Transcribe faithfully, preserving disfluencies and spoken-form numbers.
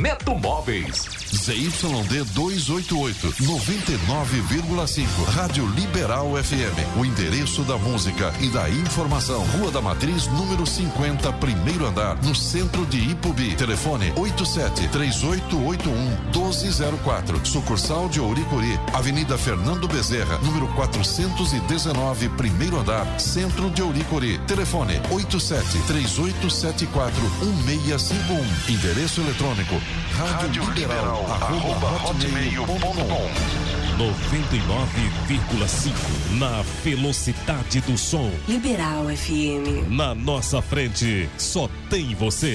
Neto Móveis. Z Y D duzentos e oitenta e oito, noventa e nove vírgula cinco. Rádio Liberal F M. O endereço da música e da informação. Rua da Matriz, número cinquenta, primeiro andar, no centro de Ipubi. Telefone oito sete três oito oito um um dois zero quatro. Sucursal de Ouricuri, Avenida Fernando Bezerra, número quatrocentos e dezenove, primeiro andar, centro de Ouricuri. Telefone oito sete três oito sete quatro um seis cinco um. Endereço eletrônico rádio liberal arroba hotmail ponto com. noventa e nove vírgula cinco na velocidade do som. Liberal F M. Na nossa frente, só tem você.